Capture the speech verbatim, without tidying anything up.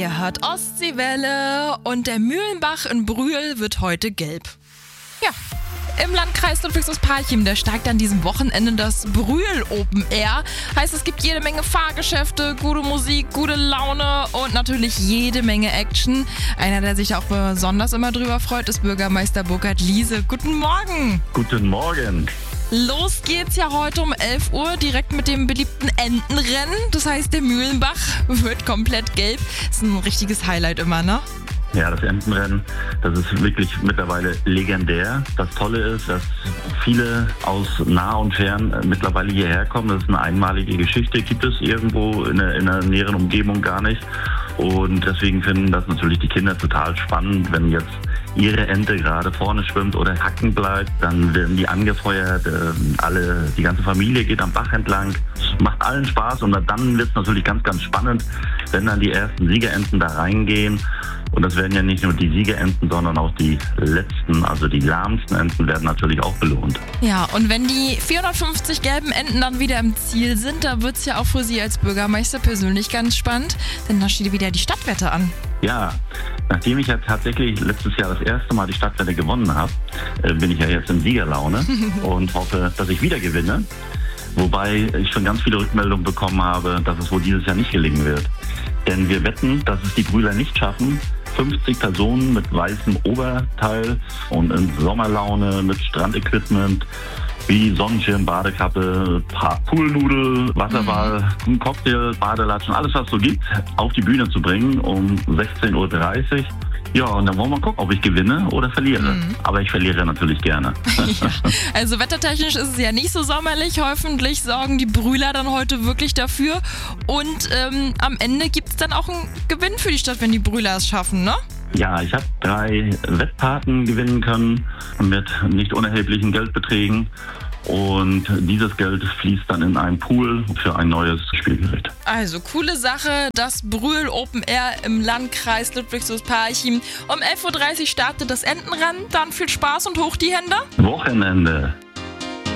Ihr hört Ostseewelle und der Mühlenbach in Brühl wird heute gelb. Ja, im Landkreis Ludwigsburg-Parchim, da steigt an diesem Wochenende das Brühl Open Air. Heißt, es gibt jede Menge Fahrgeschäfte, gute Musik, gute Laune und natürlich jede Menge Action. Einer, der sich auch besonders immer drüber freut, ist Bürgermeister Burkhard Liese. Guten Morgen. Guten Morgen. Los geht's ja heute um elf Uhr direkt mit dem beliebten Entenrennen. Das heißt, der Mühlenbach wird komplett gelb. Das ist ein richtiges Highlight immer, ne? Ja, das Entenrennen, das ist wirklich mittlerweile legendär. Das Tolle ist, dass viele aus nah und fern mittlerweile hierher kommen. Das ist eine einmalige Geschichte, gibt es irgendwo in der, in der näheren Umgebung gar nicht. Und deswegen finden das natürlich die Kinder total spannend, wenn jetzt ihre Ente gerade vorne schwimmt oder hacken bleibt, dann werden die angefeuert, alle, die ganze Familie geht am Bach entlang. Macht allen Spaß und dann wird es natürlich ganz, ganz spannend, wenn dann die ersten Siegerenten da reingehen. Und das werden ja nicht nur die Siegerenten, sondern auch die letzten, also die lahmsten Enten werden natürlich auch belohnt. Ja, und wenn die vierhundertfünfzig gelben Enten dann wieder im Ziel sind, da wird es ja auch für Sie als Bürgermeister persönlich ganz spannend, denn da steht wieder die Stadtwette an. Ja, nachdem ich ja tatsächlich letztes Jahr das erste Mal die Stadtwette gewonnen habe, bin ich ja jetzt in Siegerlaune und hoffe, dass ich wieder gewinne. Wobei ich schon ganz viele Rückmeldungen bekommen habe, dass es wohl dieses Jahr nicht gelingen wird. Denn wir wetten, dass es die Brühler nicht schaffen, fünfzig Personen mit weißem Oberteil und in Sommerlaune mit Strandequipment wie Sonnenschirm, Badekappe, Poolnudel, Wasserball, mhm. Cocktail, Badelatschen, alles was es so gibt, auf die Bühne zu bringen um sechzehn Uhr dreißig. Ja, und dann wollen wir gucken, ob ich gewinne oder verliere. Mhm. Aber ich verliere natürlich gerne. Ja, also wettertechnisch ist es ja nicht so sommerlich. Hoffentlich sorgen die Brühler dann heute wirklich dafür. Und ähm, am Ende gibt es dann auch einen Gewinn für die Stadt, wenn die Brühler es schaffen, ne? Ja, ich habe drei Wettpaten gewinnen können mit nicht unerheblichen Geldbeträgen. Und dieses Geld fließt dann in einen Pool für ein neues Spielgerät. Also coole Sache, das Brühl Open Air im Landkreis Ludwigsburg-Parchim. Um elf Uhr dreißig startet das Entenrennen. Dann viel Spaß und hoch die Hände. Wochenende.